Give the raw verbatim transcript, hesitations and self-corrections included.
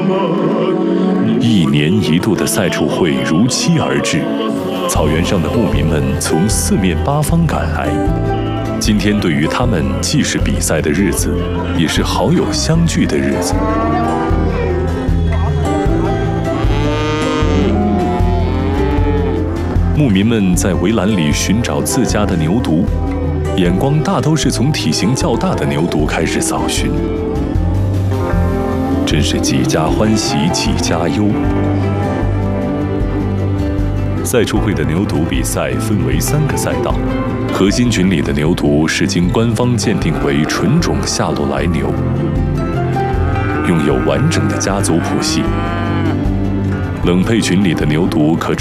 一年一度的赛畜会如期而至，草原上的牧民们从四面八方赶来。今天对于他们，既是比赛的日子，也是好友相聚的日子。牧民们在围栏里寻找自家的牛犊，眼光大都是从体型较大的牛犊开始扫寻。真是几家欢喜几家忧。赛畜会的牛犊比赛分为三个赛道，核心群里的牛犊是经官方鉴定为纯种夏洛来牛，拥有完整的家族谱系。冷配群里的牛犊可